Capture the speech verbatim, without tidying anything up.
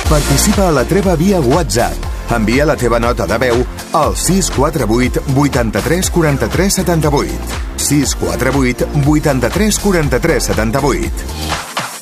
Participa a la treva via WhatsApp. Envia la teva nota de veu al sis quatre vuit vuitanta-tres quaranta-tres setanta-vuit. sis quatre vuit vuitanta-tres quaranta-tres setanta-vuit.